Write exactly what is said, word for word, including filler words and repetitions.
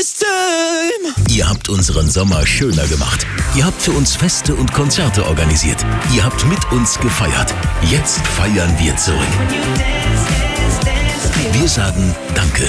this time. Ihr habt unseren Sommer schöner gemacht. Ihr habt für uns Feste und Konzerte organisiert. Ihr habt mit uns gefeiert. Jetzt feiern wir zurück. Wir sagen Danke.